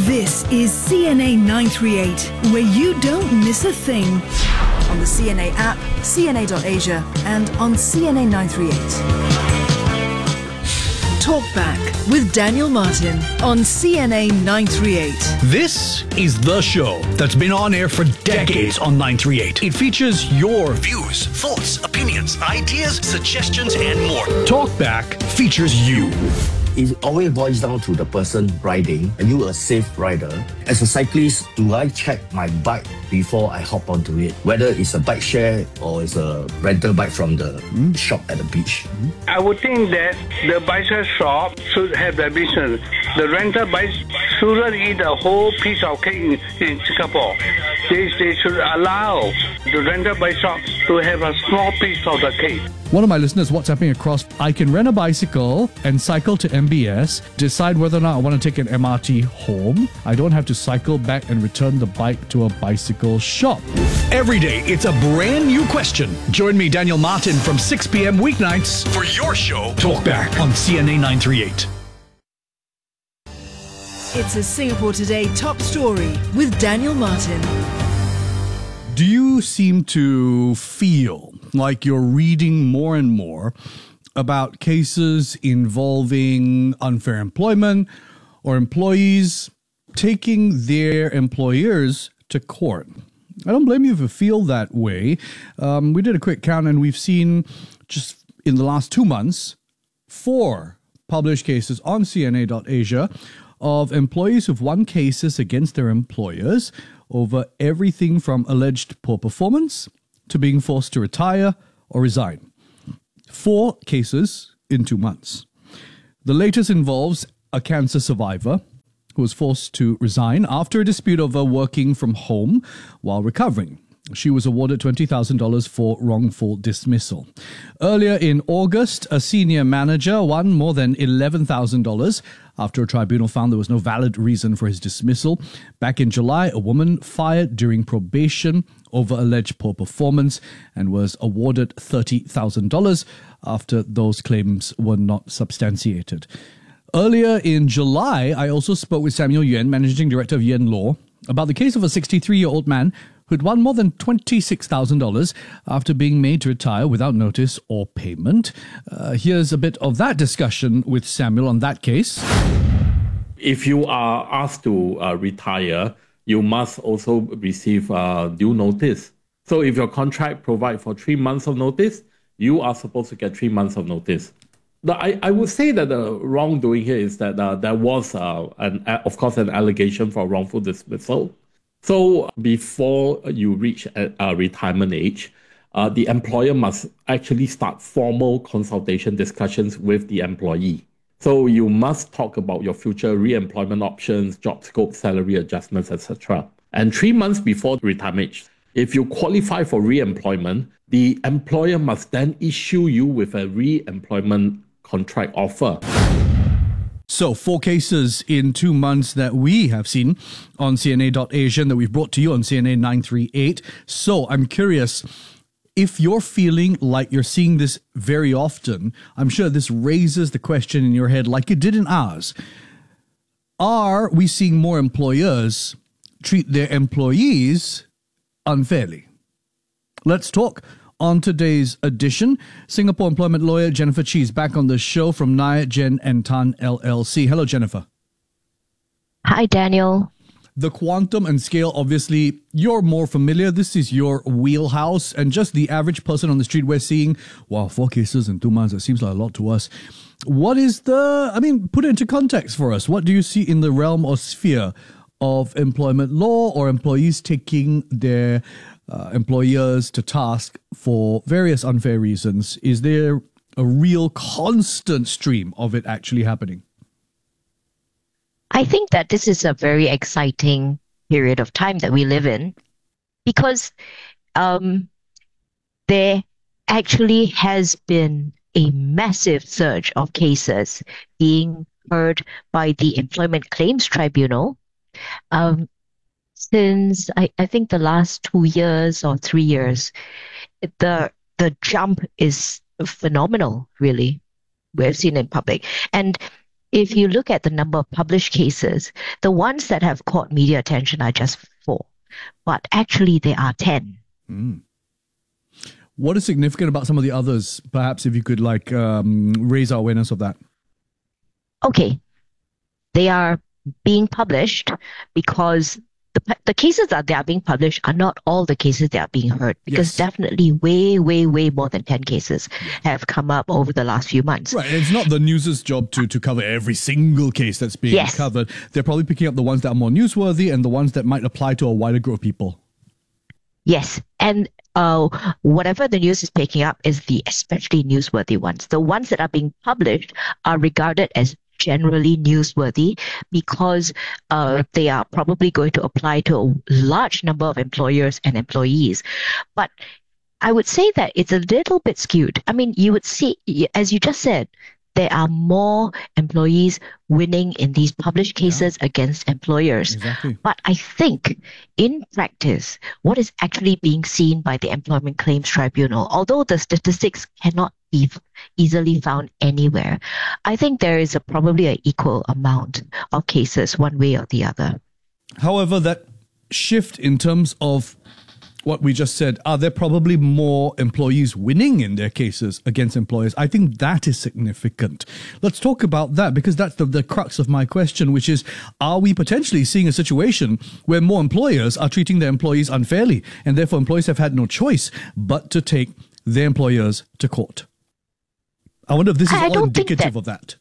This is CNA 938, where you don't miss a thing. On the CNA app, cna.asia, and on CNA 938. Talk Back with Daniel Martin on CNA 938. This is the show that's been on air for decades on 938. It features your views, thoughts, opinions, ideas, suggestions, and more. Talk Back features you. It always boils down to the person riding. Are you a safe rider? As a cyclist, do I check my bike before I hop onto it? Whether it's a bike share or it's a rental bike from the shop at the beach. I would think that the bicycle shop should have the business. The rental bike shouldn't eat a whole piece of cake in Singapore. They should allow the rental bike shop to have a small piece of the cake. One of my listeners WhatsApping across, I can rent a bicycle and cycle to MBS, decide whether or not I want to take an MRT home. I don't have to cycle back and return the bike to a bicycle shop. Every day, it's a brand new question. Join me, Daniel Martin, from 6 p.m. weeknights for your show, Talk Back on CNA 938. It's a Singapore Today top story with Daniel Martin. Do you seem to feel like you're reading more and more about cases involving unfair employment or employees taking their employers to court? I don't blame you if you feel that way. We did a quick count and we've seen just in the last 2 months, 4 published cases on CNA.Asia of employees who've won cases against their employers over everything from alleged poor performance to being forced to retire or resign. 4 cases in 2 months. The latest involves a cancer survivor who was forced to resign after a dispute over working from home while recovering. She was awarded $20,000 for wrongful dismissal. Earlier in August, a senior manager won more than $11,000 after a tribunal found there was no valid reason for his dismissal. Back in July, a woman fired during probation over alleged poor performance and was awarded $30,000 after those claims were not substantiated. Earlier in July, I also spoke with Samuel Yuan, Managing Director of Yuan Law, about the case of a 63-year-old man who'd won more than $26,000 after being made to retire without notice or payment. Here's a bit of that discussion with Samuel on that case. If you are asked to retire, you must also receive due notice. So if your contract provides for 3 months of notice, you are supposed to get 3 months of notice. I would say that the wrongdoing here is that there was, of course, an allegation for wrongful dismissal. So before you reach a retirement age, the employer must actually start formal consultation discussions with the employee. So you must talk about your future re-employment options, job scope, salary adjustments, etc. And 3 months before retirement age, if you qualify for re-employment, the employer must then issue you with a re-employment contract offer. So 4 cases in 2 months that we have seen on CNA.Asia and that we've brought to you on CNA 938. So I'm curious, if you're feeling like you're seeing this very often, I'm sure this raises the question in your head like it did in ours. Are we seeing more employers treat their employees unfairly? Let's talk. On today's edition, Singapore employment lawyer Jennifer Chee is back on the show from Nye, Jen and Tan LLC. Hello, Jennifer. Hi, Daniel. The quantum and scale, obviously, you're more familiar. This is your wheelhouse. And just the average person on the street, we're seeing, wow, 4 cases in 2 months. It seems like a lot to us. What is put it into context for us. What do you see in the realm or sphere of employment law or employees taking their employers to task for various unfair reasons? Is there a real constant stream of it actually happening? I think that this is a very exciting period of time that we live in because there actually has been a massive surge of cases being heard by the Employment Claims Tribunal since I think the last 2 years or 3 years. The jump is phenomenal, really. We've seen in public. And if you look at the number of published cases, the ones that have caught media attention are just 4, but actually there are 10. What is significant about some of the others? Perhaps if you could raise our awareness of that. Okay, they are being published because the cases that are being published are not all the cases that are being heard, because definitely way, way, way more than 10 cases have come up over the last few months. Right, it's not the news's job to cover every single case that's being covered. They're probably picking up the ones that are more newsworthy and the ones that might apply to a wider group of people. Yes, and whatever the news is picking up is the especially newsworthy ones. The ones that are being published are regarded as generally newsworthy because they are probably going to apply to a large number of employers and employees. But I would say that it's a little bit skewed. I mean, you would see, as you just said, there are more employees winning in these published cases against employers. Exactly. But I think in practice, what is actually being seen by the Employment Claims Tribunal, although the statistics cannot be easily found anywhere, I think there is probably an equal amount of cases one way or the other. However, that shift in terms of what we just said, are there probably more employees winning in their cases against employers? I think that is significant. Let's talk about that, because that's the crux of my question, which is, are we potentially seeing a situation where more employers are treating their employees unfairly, and therefore employees have had no choice but to take their employers to court? I wonder if this is all indicative of that.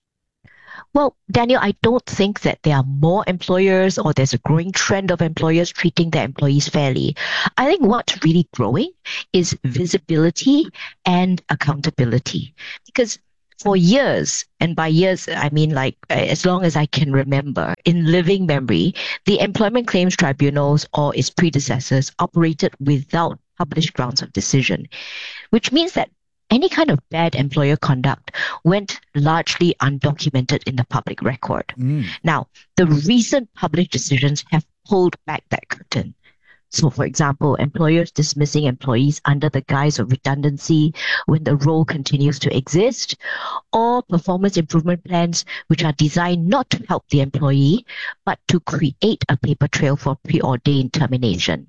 Well, Daniel, I don't think that there are more employers or there's a growing trend of employers treating their employees fairly. I think what's really growing is visibility and accountability. Because for years, and by years, I mean as long as I can remember, in living memory, the Employment Claims Tribunals or its predecessors operated without published grounds of decision, which means that any kind of bad employer conduct went largely undocumented in the public record. Now, the recent published decisions have pulled back that curtain. So, for example, employers dismissing employees under the guise of redundancy when the role continues to exist, or performance improvement plans which are designed not to help the employee, but to create a paper trail for preordained termination.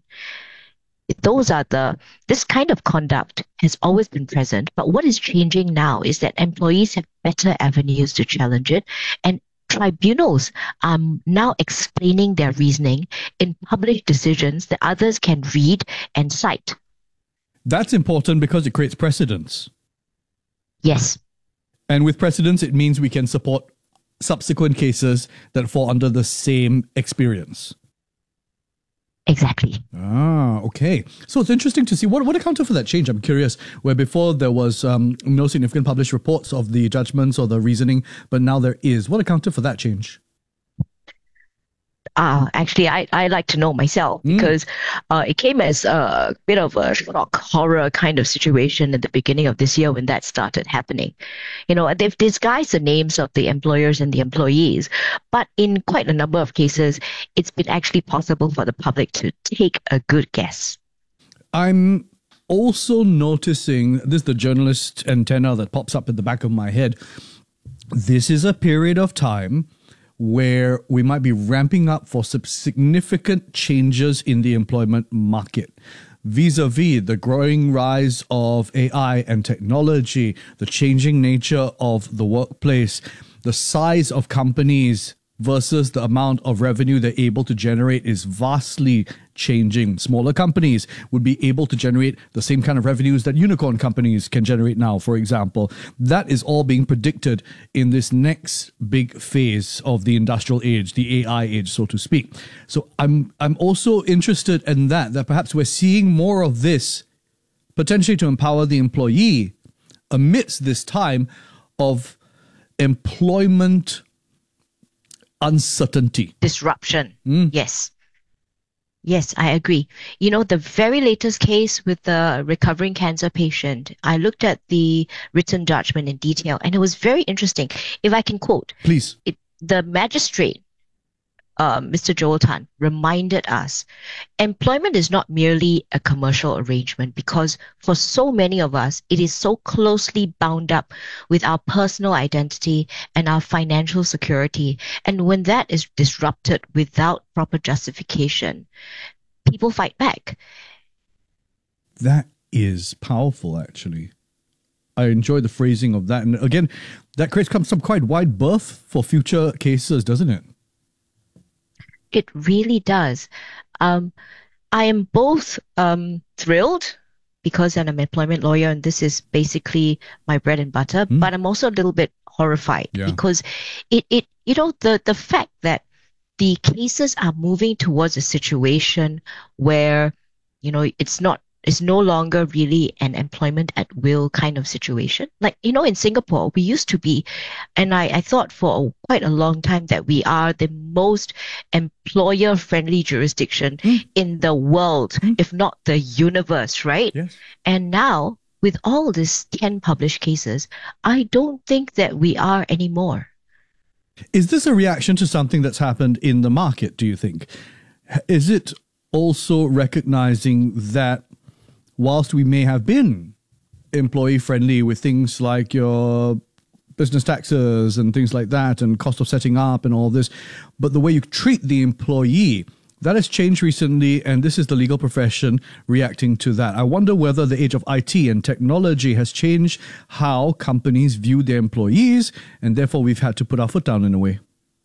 This kind of conduct has always been present, but what is changing now is that employees have better avenues to challenge it, and tribunals are now explaining their reasoning in published decisions that others can read and cite. That's important because it creates precedents. Yes. And with precedents, it means we can support subsequent cases that fall under the same experience. Exactly. Okay. So it's interesting to see what accounted for that change. I'm curious, where before there was no significant published reports of the judgments or the reasoning, but now there is. What accounted for that change? Actually, I like to know myself, because it came as a bit of a shock horror kind of situation at the beginning of this year when that started happening. You know, they've disguised the names of the employers and the employees, but in quite a number of cases, it's been actually possible for the public to take a good guess. I'm also noticing, this is the journalist antenna that pops up at the back of my head. This is a period of time where we might be ramping up for some significant changes in the employment market, vis-a-vis the growing rise of AI and technology, the changing nature of the workplace, the size of companies versus the amount of revenue they're able to generate is vastly changing. Smaller companies would be able to generate the same kind of revenues that unicorn companies can generate now, for example. That is all being predicted in this next big phase of the industrial age, the AI age, so to speak. So I'm also interested in that perhaps we're seeing more of this potentially to empower the employee amidst this time of employment uncertainty. Disruption. Yes, I agree. You know, the very latest case with the recovering cancer patient, I looked at the written judgment in detail, and it was very interesting. If I can quote. Please. The magistrate Mr. Joel Tan reminded us, employment is not merely a commercial arrangement because for so many of us, it is so closely bound up with our personal identity and our financial security. And when that is disrupted without proper justification, people fight back. That is powerful, actually. I enjoy the phrasing of that. And again, that creates some quite wide berth for future cases, doesn't it? It really does. I am both thrilled because I'm an employment lawyer and this is basically my bread and butter, but I'm also a little bit horrified because the fact that the cases are moving towards a situation where, it's no longer really an employment at will kind of situation. Like, in Singapore, we used to be, and I thought for quite a long time that we are the most employer-friendly jurisdiction in the world, if not the universe, right? Yes. And now, with all these 10 published cases, I don't think that we are anymore. Is this a reaction to something that's happened in the market, do you think? Is it also recognizing that whilst we may have been employee friendly with things like your business taxes and things like that and cost of setting up and all this, but the way you treat the employee, that has changed recently, and this is the legal profession reacting to that. I wonder whether the age of IT and technology has changed how companies view their employees, and therefore we've had to put our foot down in a way.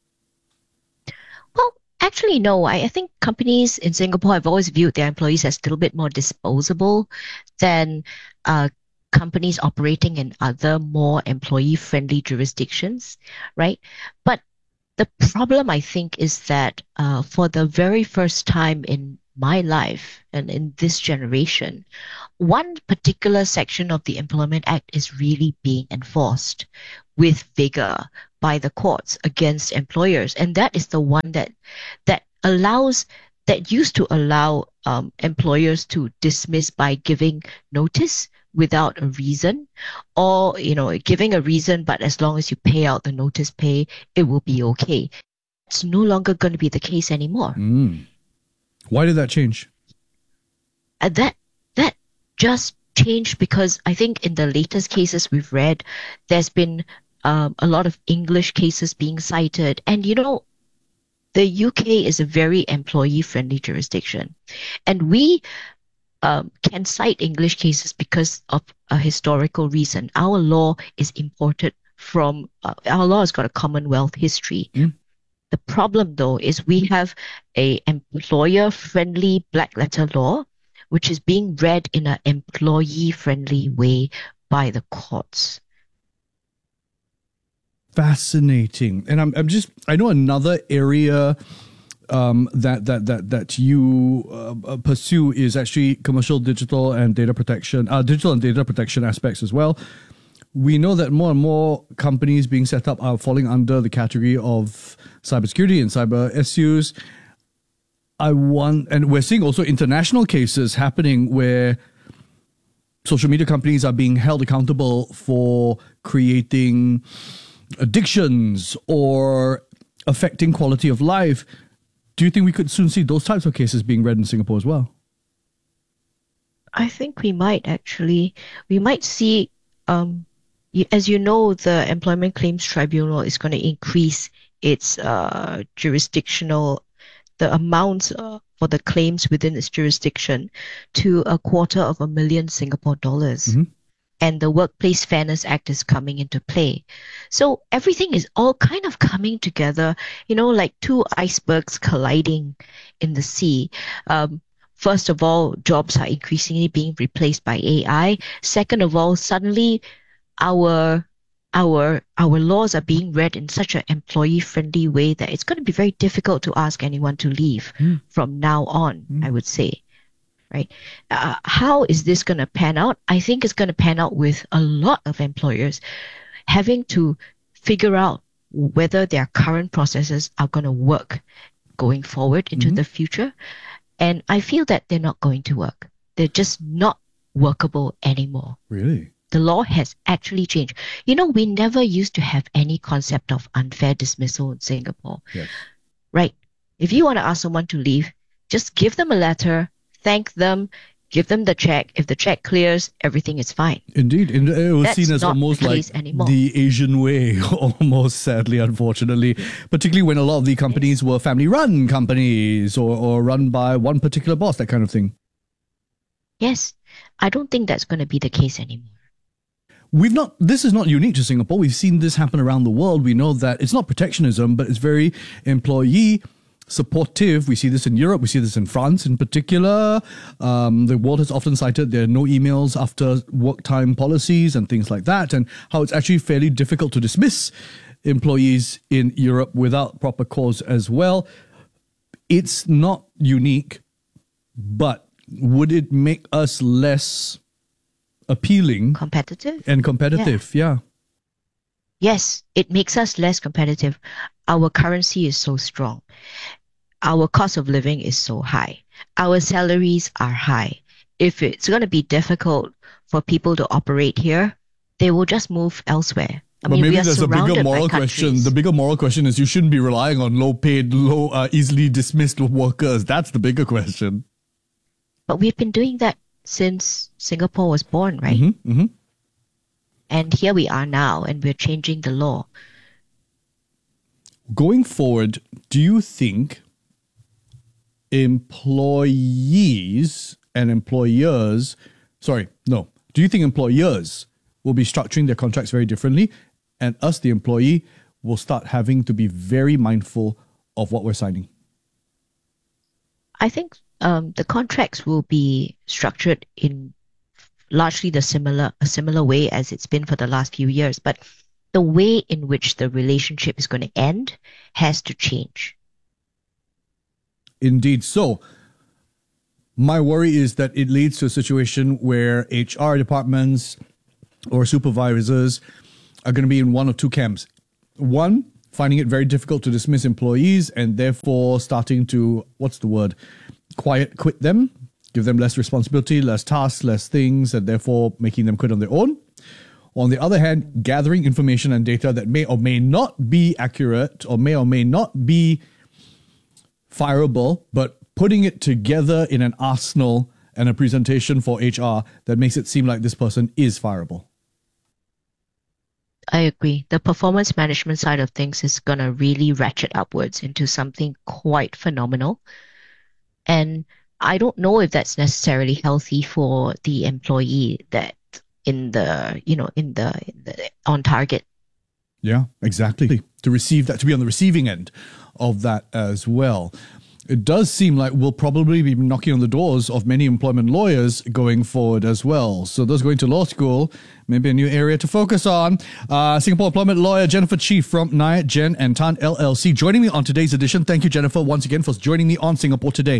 Well, actually, no. I think companies in Singapore have always viewed their employees as a little bit more disposable than companies operating in other more employee-friendly jurisdictions, right? But the problem, I think, is that for the very first time in my life and in this generation, one particular section of the Employment Act is really being enforced with vigor by the courts against employers. And that is the one that used to allow employers to dismiss by giving notice without a reason, or giving a reason, but as long as you pay out the notice pay, it will be okay. It's no longer going to be the case anymore. Why did that change? That just changed because I think in the latest cases we've read, there's been a lot of English cases being cited, and the UK is a very employee-friendly jurisdiction, and we can cite English cases because of a historical reason. Our law is imported from, our law has got a Commonwealth history. The problem, though, is we have a employer-friendly black letter law, which is being read in an employee-friendly way by the courts. Fascinating. And I know another area that you pursue is actually commercial digital and data protection aspects as well. We know that more and more companies being set up are falling under the category of cybersecurity and cyber issues. And we're seeing also international cases happening where social media companies are being held accountable for creating addictions or affecting quality of life. Do you think we could soon see those types of cases being read in Singapore as well? I think we might actually. We might see, as you know, the Employment Claims Tribunal is going to increase its jurisdictional, the amounts for the claims within its jurisdiction to $250,000 Singapore dollars. And the Workplace Fairness Act is coming into play. So everything is all kind of coming together, like two icebergs colliding in the sea. First of all, jobs are increasingly being replaced by AI. Second of all, suddenly our laws are being read in such an employee-friendly way that it's going to be very difficult to ask anyone to leave from now on, I would say. Right? How is this going to pan out? I think it's going to pan out with a lot of employers having to figure out whether their current processes are going to work going forward into the future. And I feel that they're not going to work. They're just not workable anymore. Really? The law has actually changed. We never used to have any concept of unfair dismissal in Singapore. Yes. Right? If you want to ask someone to leave, just give them a letter, thank them, give them the check. If the check clears, everything is fine. Indeed. It was That's seen as not almost the like case anymore. the Asian way, almost sadly, unfortunately, particularly when a lot of the companies were family-run companies or run by one particular boss, that kind of thing. Yes, I don't think that's going to be the case anymore. This is not unique to Singapore. We've seen this happen around the world. We know that it's not protectionism, but it's very employee supportive. We see this in Europe. We see this in France in particular. The world has often cited there are no emails after work time policies and things like that, and how it's actually fairly difficult to dismiss employees in Europe without proper cause as well. It's not unique, but would it make us less appealing Competitive? competitive? Yeah. Yes, it makes us less competitive. Our currency is so strong. Our cost of living is so high. Our salaries are high. If it's going to be difficult for people to operate here, they will just move elsewhere. I mean, maybe we are there's a bigger surrounded by moral question. countries. The bigger moral question is you shouldn't be relying on low-paid, easily dismissed workers. That's the bigger question. But we've been doing that since Singapore was born, right? Mm-hmm. And here we are now, and we're changing the law. Going forward, do you think employees and employers, do you think employers will be structuring their contracts very differently, and us, the employee, will start having to be very mindful of what we're signing? I think the contracts will be structured in largely a similar way as it's been for the last few years, but the way in which the relationship is going to end has to change. Indeed. So my worry is that it leads to a situation where HR departments or supervisors are going to be in one of two camps. One, finding it very difficult to dismiss employees and therefore starting to, quiet quit them, give them less responsibility, less tasks, less things, and therefore making them quit on their own. On the other hand, gathering information and data that may or may not be accurate or may not be fireable, but putting it together in an arsenal and a presentation for HR that makes it seem like this person is fireable. I agree. The performance management side of things is going to really ratchet upwards into something quite phenomenal. And I don't know if that's necessarily healthy for the employee that on target. Yeah, exactly. To receive that, to be on the receiving end of that as well. It does seem like we'll probably be knocking on the doors of many employment lawyers going forward as well. So those going to law school, maybe a new area to focus on. Singapore employment lawyer Jennifer Chee from Nyack, Jen and Tan LLC joining me on today's edition. Thank you, Jennifer, once again for joining me on Singapore Today.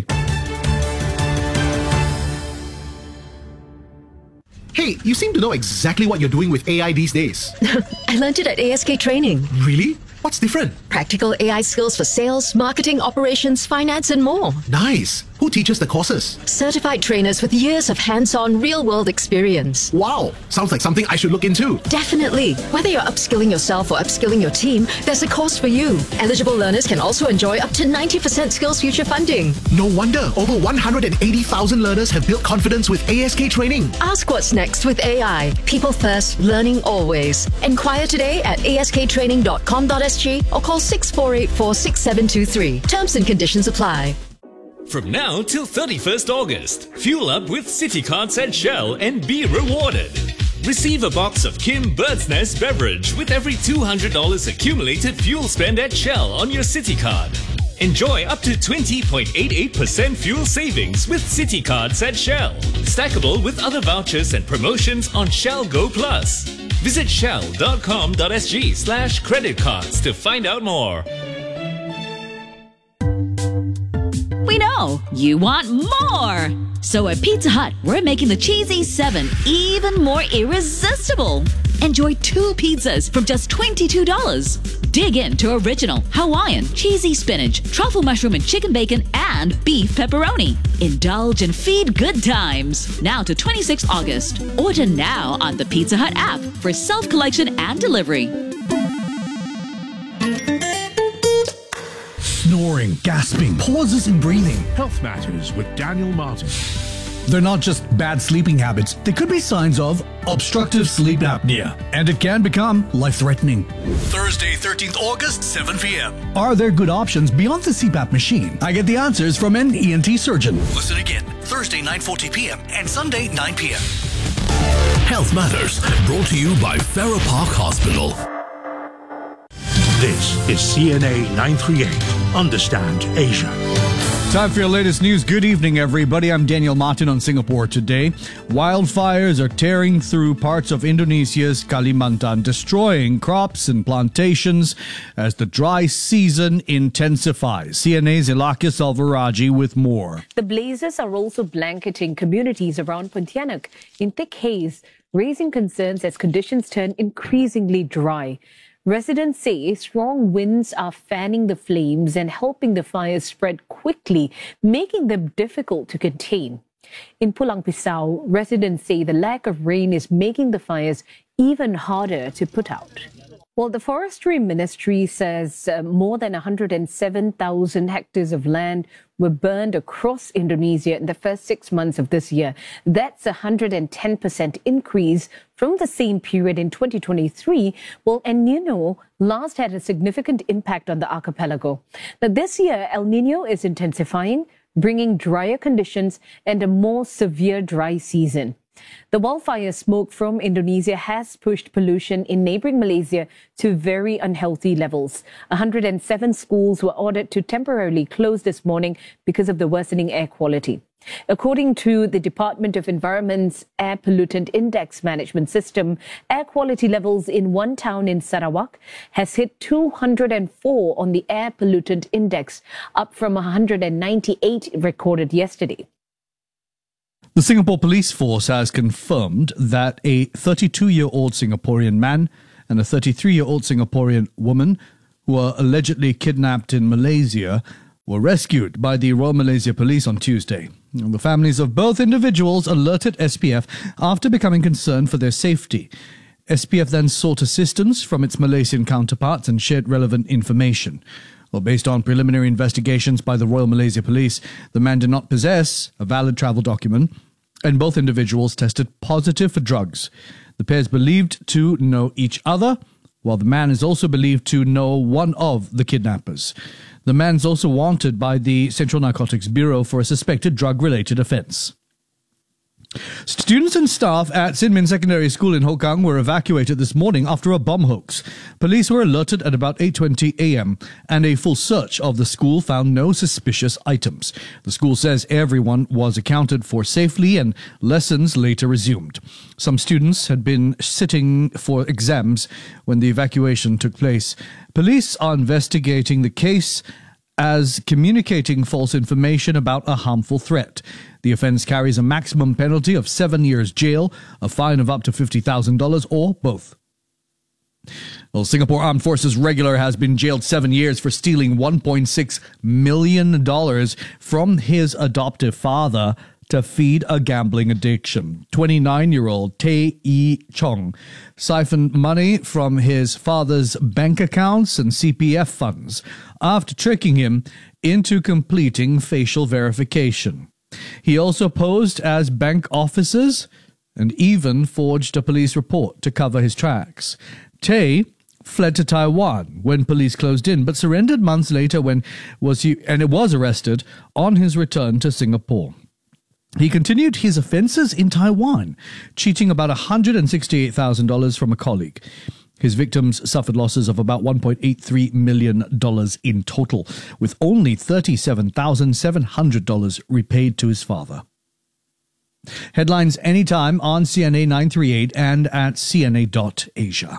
Hey, you seem to know exactly what you're doing with AI these days. I learned it at ASK Training. Really? What's different? Practical AI skills for sales, marketing, operations, finance, and more. Nice. Who teaches the courses? Certified trainers with years of hands-on, real-world experience. Wow. Sounds like something I should look into. Definitely. Whether you're upskilling yourself or upskilling your team, there's a course for you. Eligible learners can also enjoy up to 90% Skills Future funding. No wonder over 180,000 learners have built confidence with ASK Training. Ask what's next with AI. People first, learning always. Enquire today at asktraining.com.sg or call 6484-6723. Terms and conditions apply. From now till 31st August, fuel up with City Cards at Shell and be rewarded. Receive a box of Kim Bird's Nest beverage with every $200 accumulated fuel spend at Shell on your City Card. Enjoy up to 20.88% fuel savings with City Cards at Shell. Stackable with other vouchers and promotions on Shell Go Plus. Visit shell.com.sg/credit cards to find out more. We know you want more. So at Pizza Hut, we're making the Cheesy 7 even more irresistible. Enjoy 2 pizzas from just $22. Dig into original Hawaiian, cheesy spinach, truffle mushroom and chicken bacon, and beef pepperoni. Indulge and feed good times. Now to 26 August. Order now on the Pizza Hut app for self-collection and delivery. snoring, gasping, pauses in breathing. Health Matters with Daniel Martin. They're not just bad sleeping habits, they could be signs of obstructive sleep apnea, and it can become life-threatening. Thursday, 13th August, 7 p.m. Are there good options beyond the CPAP machine? I get the answers from an ENT surgeon. Listen again, Thursday, 9:40 p.m. and Sunday, 9 p.m. Health Matters, brought to you by Farrer Park Hospital. This is CNA 938. Understand Asia. Time for your latest news. Good evening, everybody. I'm Daniel Martin on Singapore Today. Wildfires are tearing through parts of Indonesia's Kalimantan, destroying crops and plantations as the dry season intensifies. CNA's Ilakis Alvaraji with more. The blazes are also blanketing communities around Pontianak in thick haze, raising concerns as conditions turn increasingly dry. Residents say strong winds are fanning the flames and helping the fires spread quickly, making them difficult to contain. In Pulang Pisau, residents say the lack of rain is making the fires even harder to put out. Well, the Forestry Ministry says more than 107,000 hectares of land were burned across Indonesia in the first 6 months of this year. That's a 110% increase from the same period in 2023. Well, El Nino last had a significant impact on the archipelago. Now, this year, El Nino is intensifying, bringing drier conditions and a more severe dry season. The wildfire smoke from Indonesia has pushed pollution in neighboring Malaysia to very unhealthy levels. 107 schools were ordered to temporarily close this morning because of the worsening air quality. According to the Department of Environment's Air Pollutant Index Management System, air quality levels in one town in Sarawak has hit 204 on the Air Pollutant Index, up from 198 recorded yesterday. The Singapore Police Force has confirmed that a 32-year-old Singaporean man and a 33-year-old Singaporean woman who were allegedly kidnapped in Malaysia were rescued by the Royal Malaysia Police on Tuesday. The families of both individuals alerted SPF after becoming concerned for their safety. SPF then sought assistance from its Malaysian counterparts and shared relevant information. Well, based on preliminary investigations by the Royal Malaysia Police, the man did not possess a valid travel document, and both individuals tested positive for drugs. The pair is believed to know each other, while the man is also believed to know one of the kidnappers. The man is also wanted by the Central Narcotics Bureau for a suspected drug-related offence. Students and staff at Sin Min Secondary School in Hougang were evacuated this morning after a bomb hoax. Police were alerted at about 8:20 a.m. and a full search of the school found no suspicious items. The school says everyone was accounted for safely and lessons later resumed. Some students had been sitting for exams when the evacuation took place. Police are investigating the case as communicating false information about a harmful threat. The offence carries a maximum penalty of 7 years jail, a fine of up to $50,000, or both. Well, Singapore Armed Forces regular has been jailed 7 years for stealing $1.6 million from his adoptive father to feed a gambling addiction. 29-year-old Tay E. Chong siphoned money from his father's bank accounts and CPF funds after tricking him into completing facial verification. He also posed as bank officers and even forged a police report to cover his tracks. Tay fled to Taiwan when police closed in, but surrendered months later when was arrested on his return to Singapore. He continued his offences in Taiwan, cheating about $168,000 from a colleague. His victims suffered losses of about $1.83 million in total, with only $37,700 repaid to his father. Headlines anytime on CNA 938 and at cna.asia.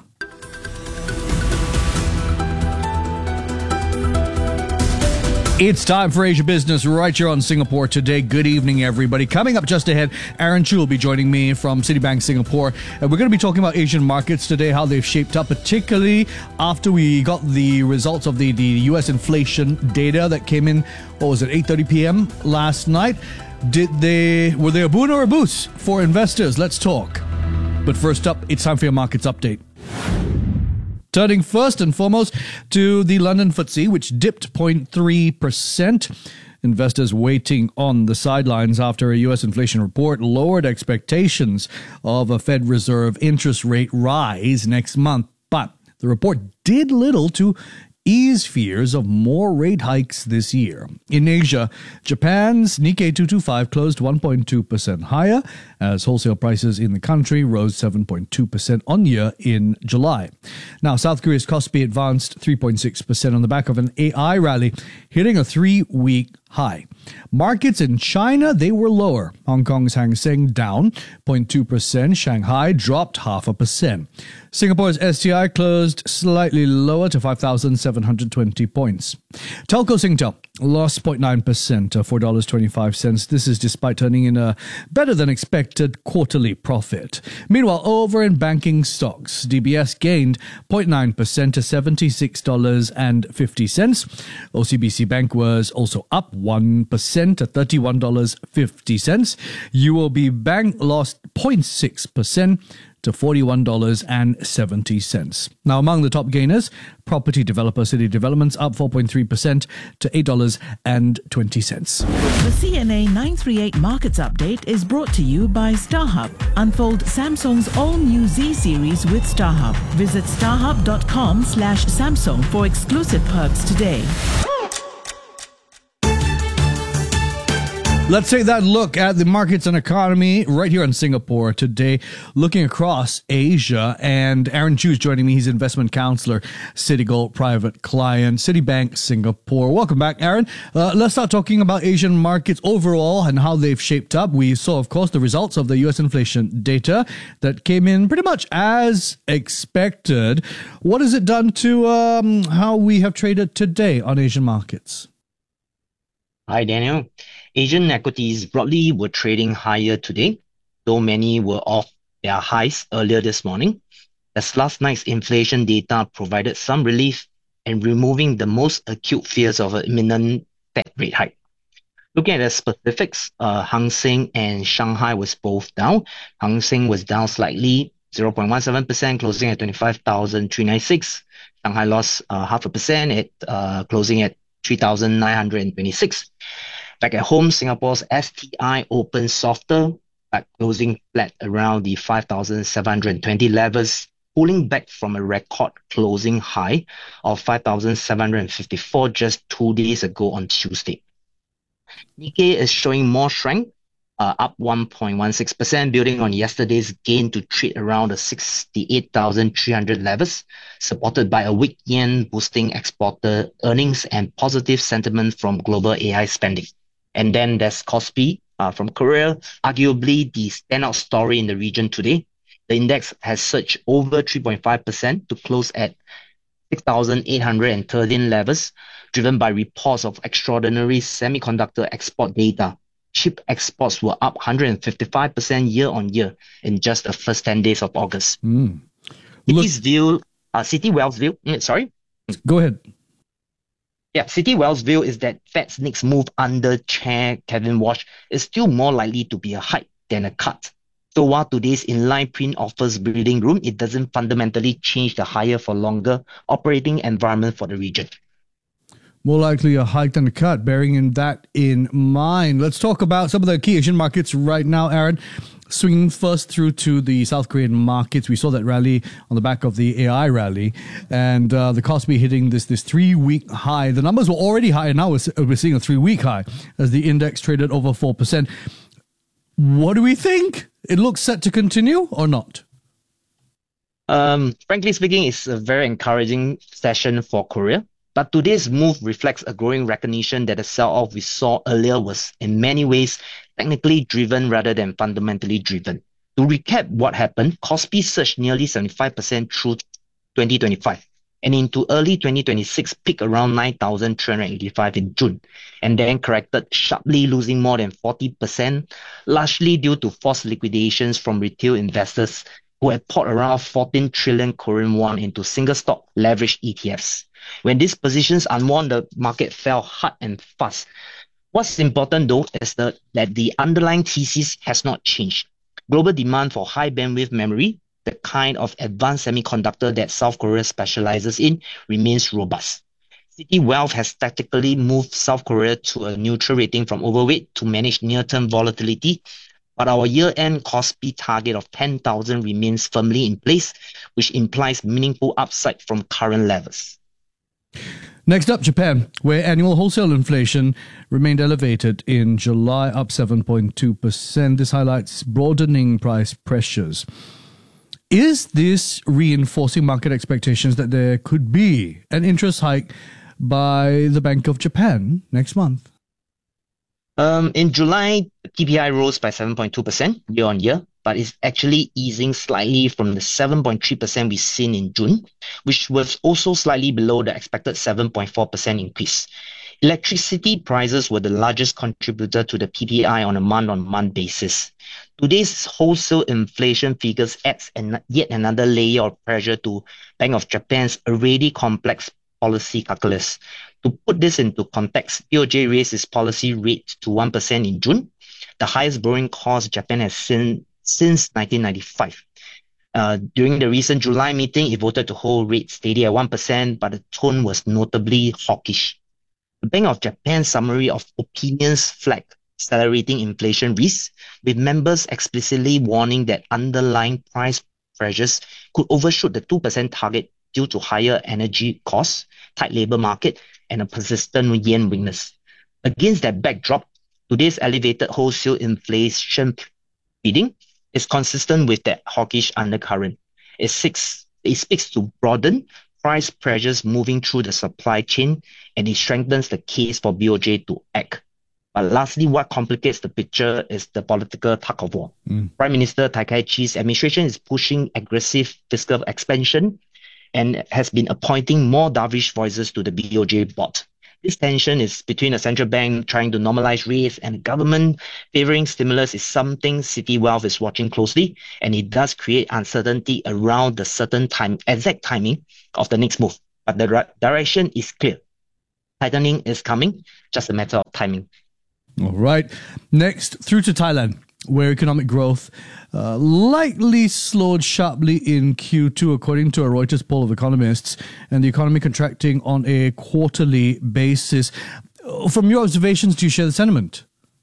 It's time for Asia Business right here on Singapore Today. Good evening, everybody. Coming up just ahead, Aaron Chu will be joining me from Citibank Singapore. And we're going to be talking about Asian markets today, how they've shaped up, particularly after we got the results of the U.S. inflation data that came in, 8:30 p.m. last night. Were they a boon or a boost for investors? Let's talk. But first up, it's time for your markets update. Turning first and foremost to the London FTSE, which dipped 0.3%. Investors waiting on the sidelines after a U.S. inflation report lowered expectations of a Fed Reserve interest rate rise next month. But the report did little to ease fears of more rate hikes this year. In Asia, Japan's Nikkei 225 closed 1.2% higher as wholesale prices in the country rose 7.2% on year in July. Now, South Korea's Kospi advanced 3.6% on the back of an AI rally, hitting a 3-week high. Markets in China, they were lower. Hong Kong's Hang Seng down 0.2%. Shanghai dropped 0.5%. Singapore's STI closed slightly lower to 5,720 points. Telco Singtel lost 0.9% to $4.25. This is despite turning in a better than expected quarterly profit. Meanwhile, over in banking stocks, DBS gained 0.9% to $76.50. OCBC Bank was also up 1% to $31.50. UOB Bank lost 0.6% to $41.70. Now, among the top gainers, property developer City Developments up 4.3% to $8.20. The CNA 938 Markets Update is brought to you by StarHub. Unfold Samsung's all-new Z series with StarHub. Visit starhub.com/Samsung for exclusive perks today. Let's take that look at the markets and economy right here in Singapore today, looking across Asia. And Aaron Chu is joining me. He's investment counselor, Citigold Private Client, Citibank Singapore. Welcome back, Aaron. Let's start talking about Asian markets overall and how they've shaped up. We saw, of course, the results of the U.S. inflation data that came in pretty much as expected. What has it done to how we have traded today on Asian markets? Hi, Daniel. Asian equities broadly were trading higher today, though many were off their highs earlier this morning, as last night's inflation data provided some relief in removing the most acute fears of an imminent Fed rate hike. Looking at the specifics, Hang Seng and Shanghai was both down. Hang Seng was down slightly, 0.17%, closing at 25,396. Shanghai lost 0.5% at closing at 3,926. Back at home, Singapore's STI opened softer, but closing flat around the 5,720 levels, pulling back from a record closing high of 5,754 just 2 days ago on Tuesday. Nikkei is showing more strength, up 1.16%, building on yesterday's gain to trade around the 68,300 levels, supported by a weak yen boosting exporter earnings and positive sentiment from global AI spending. And then there's Kospi from Korea, arguably the standout story in the region today. The index has surged over 3.5% to close at 6,813 levels, driven by reports of extraordinary semiconductor export data. Chip exports were up 155% year on year in just the first 10 days of August. City Wealth's view, sorry? Go ahead. Yeah, City Wealth's view is that Fed's next move under Chair Kevin Walsh is still more likely to be a hike than a cut. So while today's inline print offers breathing room, it doesn't fundamentally change the higher for longer operating environment for the region. More likely a hike than a cut, bearing that in mind. Let's talk about some of the key Asian markets right now, Aaron. Swinging first through to the South Korean markets. We saw that rally on the back of the AI rally, and the Kospi hitting this 3-week high. The numbers were already high, and now we're seeing a 3-week high as the index traded over 4%. What do we think? It looks set to continue or not? Frankly speaking, it's a very encouraging session for Korea. But today's move reflects a growing recognition that the sell-off we saw earlier was in many ways technically driven rather than fundamentally driven. To recap what happened, Kospi surged nearly 75% through 2025 and into early 2026 peaked around 9,385 in June and then corrected sharply, losing more than 40%, largely due to forced liquidations from retail investors who had poured around 14 trillion Korean won into single-stock leveraged ETFs. When these positions unwound, the market fell hard and fast. What's important though is that the underlying thesis has not changed. Global demand for high bandwidth memory, the kind of advanced semiconductor that South Korea specializes in, remains robust. Citi Wealth has tactically moved South Korea to a neutral rating from overweight to manage near-term volatility, but our year-end KOSPI target of 10,000 remains firmly in place, which implies meaningful upside from current levels. Next up, Japan, where annual wholesale inflation remained elevated in July, up 7.2%. This highlights broadening price pressures. Is this reinforcing market expectations that there could be an interest hike by the Bank of Japan next month? In July, the PPI rose by 7.2% year on year, but is actually easing slightly from the 7.3% we've seen in June, which was also slightly below the expected 7.4% increase. Electricity prices were the largest contributor to the PPI on a month-on-month basis. Today's wholesale inflation figures adds yet another layer of pressure to Bank of Japan's already complex policy calculus. To put this into context, BOJ raised its policy rate to 1% in June, the highest borrowing cost Japan has seen since 1995. During the recent July meeting, it voted to hold rates steady at 1%, but the tone was notably hawkish. The Bank of Japan's summary of opinions flagged accelerating inflation risks, with members explicitly warning that underlying price pressures could overshoot the 2% target due to higher energy costs, tight labor market, and a persistent yen weakness. Against that backdrop, today's elevated wholesale inflation reading is consistent with that hawkish undercurrent. It speaks to broaden price pressures moving through the supply chain, and it strengthens the case for BOJ to act. But lastly, what complicates the picture is the political tug of war. Prime Minister Takaichi's administration is pushing aggressive fiscal expansion and has been appointing more dovish voices to the BOJ board. This tension is between the central bank trying to normalize rates and the government favoring stimulus is something Citi Wealth is watching closely, and it does create uncertainty around the exact timing of the next move. But the direction is clear. Tightening is coming, just a matter of timing. All right. Next, through to Thailand, where economic growth likely slowed sharply in Q2, according to a Reuters poll of economists, and the economy contracting on a quarterly basis. From your observations, do you share the sentiment?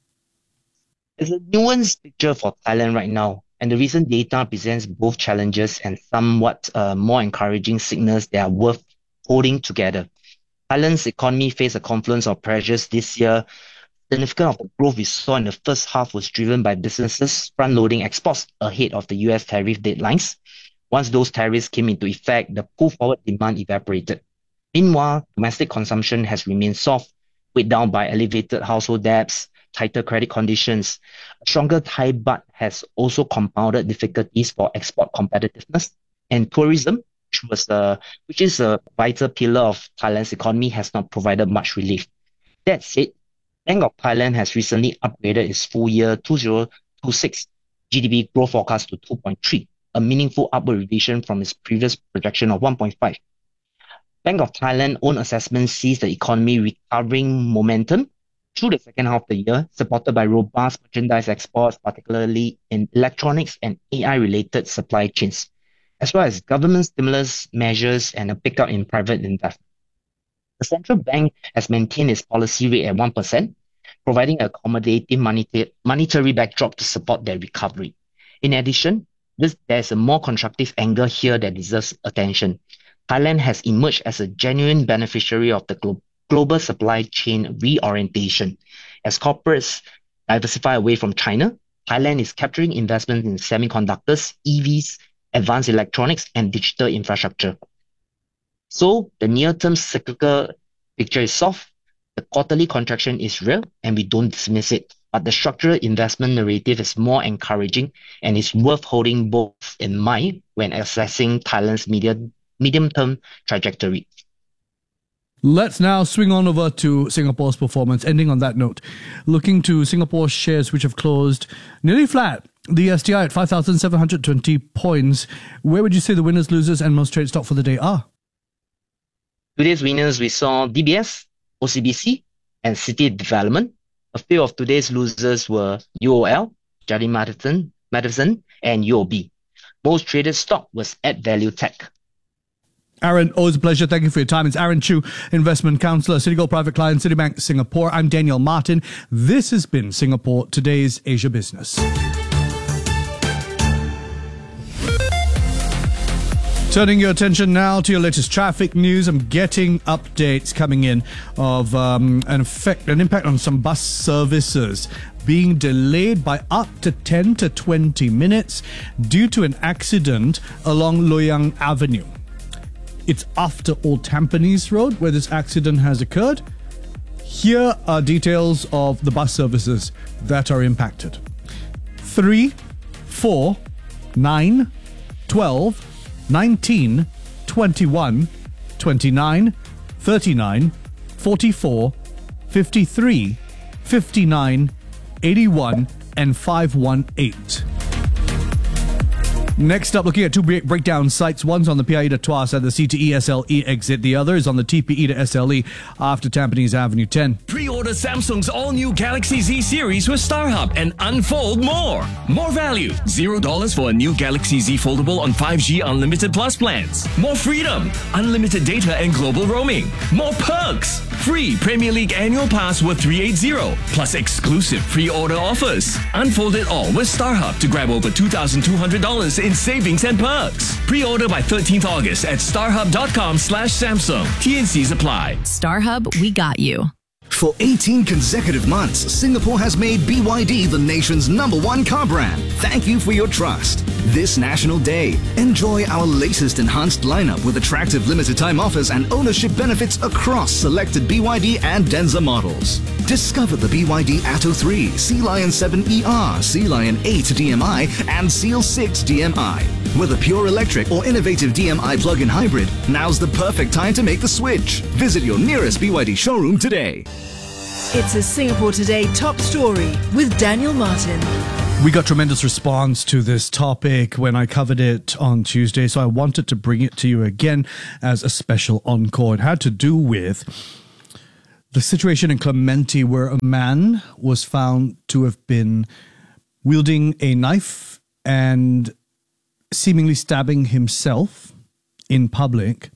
It's a nuanced picture for Thailand right now, and the recent data presents both challenges and somewhat more encouraging signals that are worth holding together. Thailand's economy faced a confluence of pressures this year. Significant of the growth we saw in the first half was driven by businesses front-loading exports ahead of the US tariff deadlines. Once those tariffs came into effect, the pull-forward demand evaporated. Meanwhile, domestic consumption has remained soft, weighed down by elevated household debts, tighter credit conditions. A stronger Thai baht has also compounded difficulties for export competitiveness, and tourism, which is a vital pillar of Thailand's economy, has not provided much relief. That said, Bank of Thailand has recently upgraded its full year 2026 GDP growth forecast to 2.3, a meaningful upward revision from its previous projection of 1.5. Bank of Thailand's own assessment sees the economy recovering momentum through the second half of the year, supported by robust merchandise exports, particularly in electronics and AI-related supply chains, as well as government stimulus measures and a pickup in private investment. The central bank has maintained its policy rate at 1%, providing an accommodative monetary backdrop to support their recovery. In addition, there's a more constructive angle here that deserves attention. Thailand has emerged as a genuine beneficiary of the global supply chain reorientation. As corporates diversify away from China, Thailand is capturing investments in semiconductors, EVs, advanced electronics, and digital infrastructure. So the near-term cyclical picture is soft, the quarterly contraction is real, and we don't dismiss it. But the structural investment narrative is more encouraging and is worth holding both in mind when assessing Thailand's medium-term trajectory. Let's now swing on over to Singapore's performance. Ending on that note, looking to Singapore shares which have closed nearly flat. The STI at 5,720 points. Where would you say the winners, losers, and most traded stock for the day are? Today's winners, we saw DBS, OCBC, and City Development. A few of today's losers were UOL, Jardine Matheson, and UOB. Most traded stock was Add Value Tech. Aaron, always a pleasure. Thank you for your time. It's Aaron Chew, Investment Counselor, Citigold Private Client, Citibank Singapore. I'm Daniel Martin. This has been Singapore Today's Asia Business. Turning your attention now to your latest traffic news. I'm getting updates coming in of an impact on some bus services being delayed by up to 10 to 20 minutes due to an accident along Loyang Avenue. It's after Old Tampines Road where this accident has occurred. Here are details of the bus services that are impacted. 3, 4, 9, 12, 19, 21, 29, 39, 44, 53, 59, 81, and 518. Next up, looking at two breakdown sites. One's on the PIE to Tuas at the CTE SLE exit. The other is on the TPE to SLE after Tampines Avenue 10. Pre-order Samsung's all-new Galaxy Z series with StarHub and unfold more. More value. $0 for a new Galaxy Z foldable on 5G Unlimited Plus plans. More freedom. Unlimited data and global roaming. More perks. Free Premier League annual pass worth $380. Plus exclusive pre-order offers. Unfold it all with StarHub to grab over $2,200 in savings and perks. Pre-order by 13th August at starhub.com/Samsung. T&Cs apply. StarHub, we got you. For 18 consecutive months, Singapore has made BYD the nation's #1 car brand. Thank you for your trust. This National Day, enjoy our latest enhanced lineup with attractive limited time offers and ownership benefits across selected BYD and Denza models. Discover the BYD Atto 3, Sea Lion 7 ER, Sea Lion 8 DMI, and Seal 6 DMI. Whether pure electric or innovative DMI plug-in hybrid, now's the perfect time to make the switch. Visit your nearest BYD showroom today. It's a Singapore Today top story with Daniel Martin. We got tremendous response to this topic when I covered it on Tuesday, so I wanted to bring it to you again as a special encore. It had to do with the situation in Clementi where a man was found to have been wielding a knife and seemingly stabbing himself in public.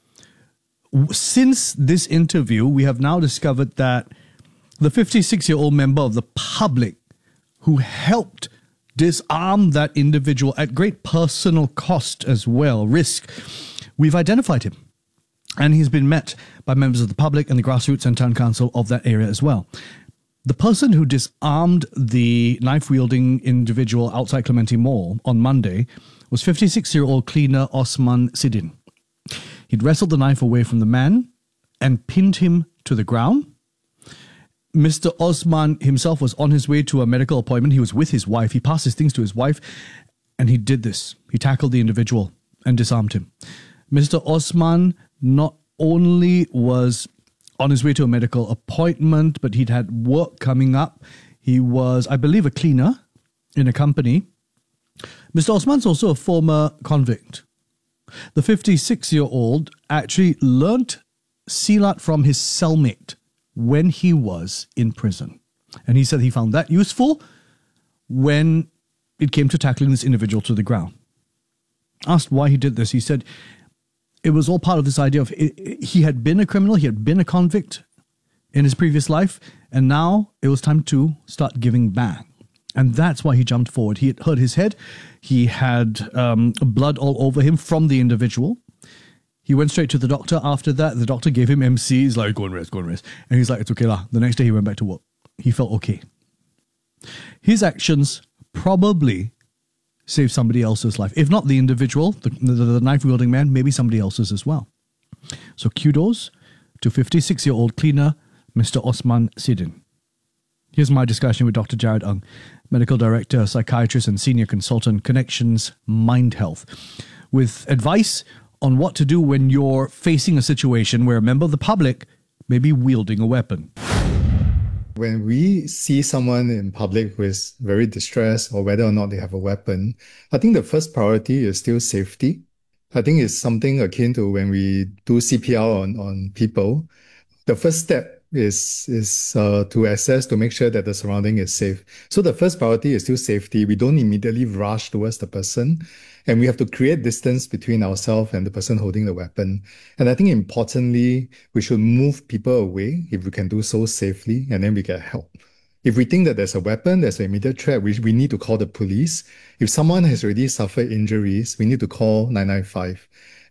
Since this interview, we have now discovered that the 56-year-old member of the public who helped disarm that individual at great personal cost as well, risk, we've identified him. And he's been met by members of the public and the grassroots and town council of that area as well. The person who disarmed the knife-wielding individual outside Clementi Mall on Monday was 56-year-old cleaner Osman Sidin. He'd wrestled the knife away from the man and pinned him to the ground. Mr. Osman himself was on his way to a medical appointment. He was with his wife. He passed his things to his wife, and he did this. He tackled the individual and disarmed him. Mr. Osman not only was on his way to a medical appointment, but he'd had work coming up. He was, I believe, a cleaner in a company. Mr. Osman's also a former convict. The 56-year-old actually learnt Silat from his cellmate when he was in prison. And he said he found that useful when it came to tackling this individual to the ground. Asked why he did this, he said it was all part of this idea of he had been a criminal, he had been a convict in his previous life, and now it was time to start giving back. And that's why he jumped forward. He had hurt his head. He had blood all over him from the individual. He went straight to the doctor. After that, the doctor gave him MC. He's like, go and rest. And he's like, it's okay lah. The next day he went back to work. He felt okay. His actions probably saved somebody else's life. If not the individual, the knife-wielding man, maybe somebody else's as well. So kudos to 56-year-old cleaner, Mr. Osman Sidin. Here's my discussion with Dr. Jared Ng, Medical Director, Psychiatrist and Senior Consultant, Connections Mind Health, with advice on what to do when you're facing a situation where a member of the public may be wielding a weapon. When we see someone in public who is very distressed or whether or not they have a weapon, I think the first priority is still safety. I think it's something akin to when we do CPR on people. The first step is to assess to make sure that the surrounding is safe. So the first priority is still safety. We don't immediately rush towards the person, and we have to create distance between ourselves and the person holding the weapon. And I think importantly, we should move people away if we can do so safely, and then we get help. If we think that there's a weapon, there's an immediate threat, we need to call the police. If someone has already suffered injuries, we need to call 995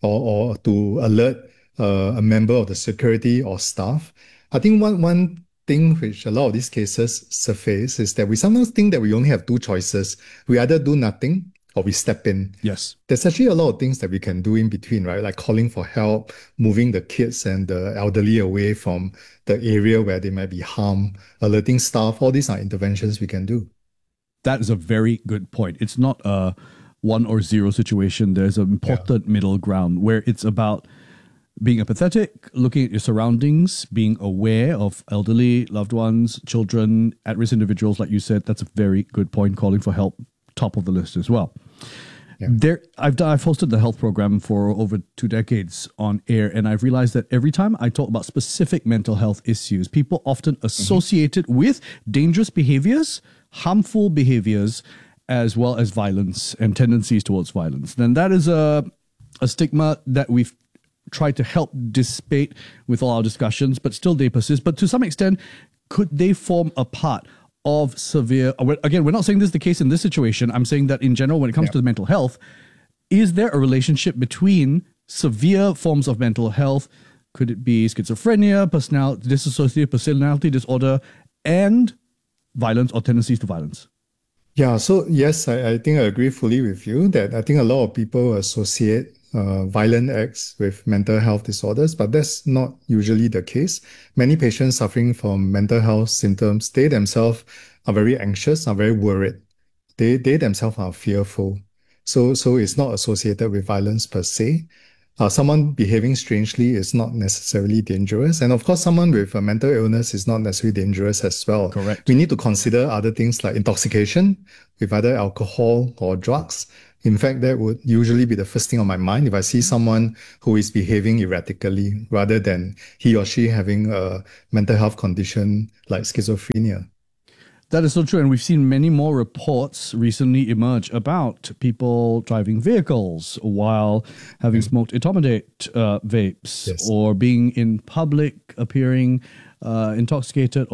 or to alert a member of the security or staff. I think one thing which a lot of these cases surface is that we sometimes think that we only have two choices. We either do nothing or we step in. Yes. There's actually a lot of things that we can do in between, right? Like calling for help, moving the kids and the elderly away from the area where they might be harmed, alerting staff. All these are interventions we can do. That is a very good point. It's not a 1 or 0 situation. There's an important middle ground where it's about being empathetic, looking at your surroundings, being aware of elderly, loved ones, children, at-risk individuals, like you said. That's a very good point. Calling for help, top of the list as well. Yeah. I've hosted the health program for over 2 decades on air, and I've realized that every time I talk about specific mental health issues, people often associate it with dangerous behaviors, harmful behaviors, as well as violence and tendencies towards violence. Then that is a stigma that we've tried to help dissipate with all our discussions, but still they persist. But to some extent, could they form a part of severe... Again, we're not saying this is the case in this situation. I'm saying that in general, when it comes to the mental health, is there a relationship between severe forms of mental health? Could it be schizophrenia, dissociative personality disorder, and violence or tendencies to violence? Yeah, so yes, I think I agree fully with you that I think a lot of people associate violent acts with mental health disorders, but that's not usually the case. Many patients suffering from mental health symptoms, they themselves are very anxious, are very worried. They themselves are fearful. So it's not associated with violence per se. Someone behaving strangely is not necessarily dangerous. And of course, someone with a mental illness is not necessarily dangerous as well. Correct. We need to consider other things like intoxication with either alcohol or drugs. In fact, that would usually be the first thing on my mind if I see someone who is behaving erratically rather than he or she having a mental health condition like schizophrenia. That is so true. And we've seen many more reports recently emerge about people driving vehicles while having smoked etomidate vapes, or being in public, appearing intoxicated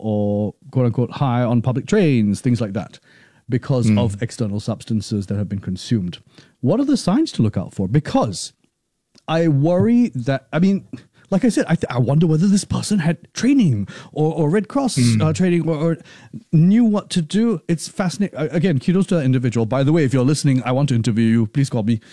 or quote unquote high on public trains, things like that, because of external substances that have been consumed. What are the signs to look out for? Because I worry that, like I said, I wonder whether this person had training or Red Cross training or knew what to do. It's fascinating. Again, kudos to that individual. By the way, if you're listening, I want to interview you. Please call me.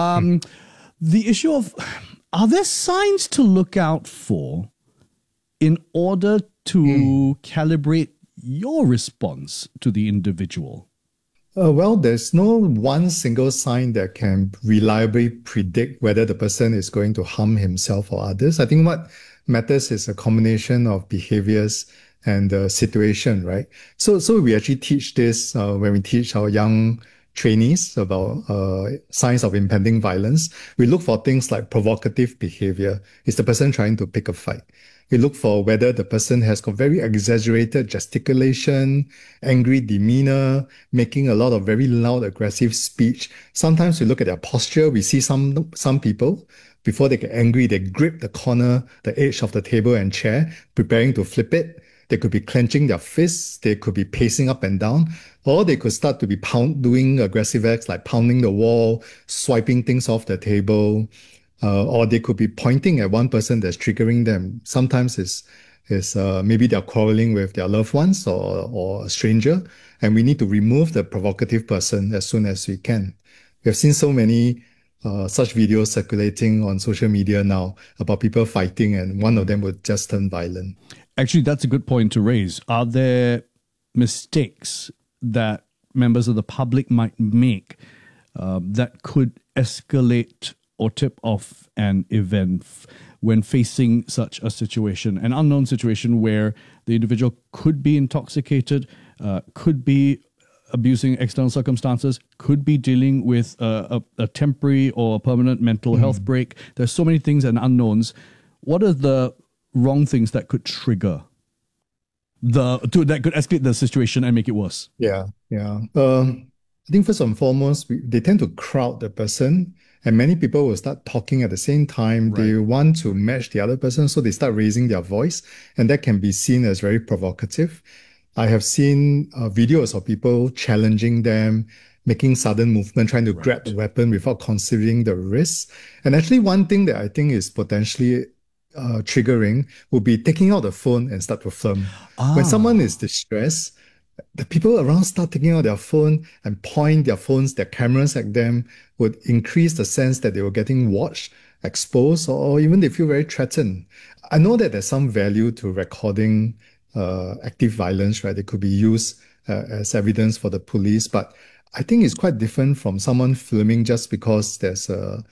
The issue of, are there signs to look out for in order to calibrate your response to the individual? Well, there's no one single sign that can reliably predict whether the person is going to harm himself or others. I think what matters is a combination of behaviors and the situation, right? So we actually teach this when we teach our young trainees about signs of impending violence. We look for things like provocative behavior. Is the person trying to pick a fight? We look for whether the person has got very exaggerated gesticulation, angry demeanor, making a lot of very loud, aggressive speech. Sometimes we look at their posture. We see some people, before they get angry, they grip the edge of the table and chair, preparing to flip it. They could be clenching their fists. They could be pacing up and down, or they could start to be doing aggressive acts like pounding the wall, swiping things off the table. Or they could be pointing at one person that's triggering them. Sometimes it's maybe they're quarreling with their loved ones or a stranger, and we need to remove the provocative person as soon as we can. We have seen so many such videos circulating on social media now about people fighting, and one of them would just turn violent. Actually, that's a good point to raise. Are there mistakes that members of the public might make that could escalate or tip off an event when facing such a situation, an unknown situation where the individual could be intoxicated, could be abusing external circumstances, could be dealing with a temporary or permanent mental health break? There's so many things and unknowns. What are the wrong things that could trigger that could escalate the situation and make it worse? Yeah. I think first and foremost, they tend to crowd the person, and many people will start talking at the same time. Right. They want to match the other person, so they start raising their voice, and that can be seen as very provocative. I have seen videos of people challenging them, making sudden movement, trying to grab the weapon without considering the risks. And actually, one thing that I think is potentially triggering would be taking out the phone and start to film. When someone is distressed, the people around start taking out their phone and point their phones, their cameras at them, would increase the sense that they were getting watched, exposed, or even they feel very threatened. I know that there's some value to recording active violence, right? It could be used as evidence for the police, but I think it's quite different from someone filming just because there's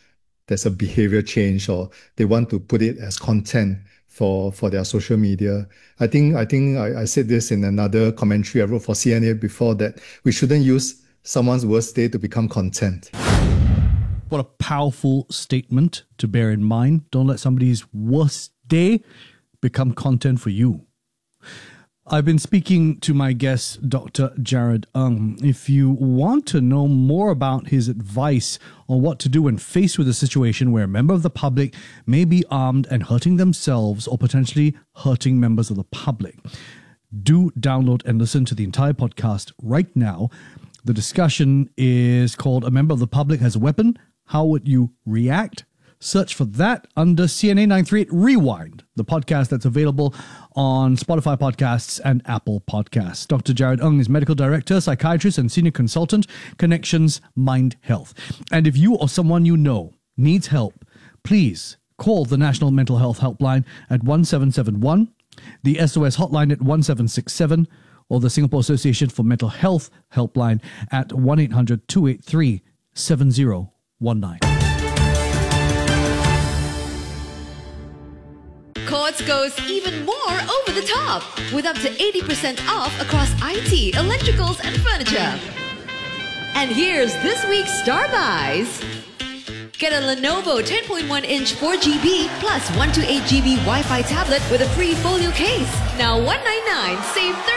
a behavior change or they want to put it as content for their social media. I think I said this in another commentary I wrote for CNA before, that we shouldn't use someone's worst day to become content. What a powerful statement to bear in mind. Don't let somebody's worst day become content for you. I've been speaking to my guest, Dr. Jared Ng. If you want to know more about his advice on what to do when faced with a situation where a member of the public may be armed and hurting themselves or potentially hurting members of the public, do download and listen to the entire podcast right now. The discussion is called "A Member of the Public Has a Weapon. How Would You React?" Search for that under CNA 938 Rewind, the podcast that's available on Spotify Podcasts and Apple Podcasts. Dr. Jared Ng is Medical Director, Psychiatrist, and Senior Consultant, Connections Mind Health. And if you or someone you know needs help, please call the National Mental Health Helpline at 1771, the SOS Hotline at 1767, or the Singapore Association for Mental Health Helpline at 1-800-283-7019. Courts goes even more over the top with up to 80% off across IT, electricals, and furniture. And here's this week's Star Buys. Get a Lenovo 10.1-inch 4GB plus 128GB Wi-Fi tablet with a free folio case. Now $199, save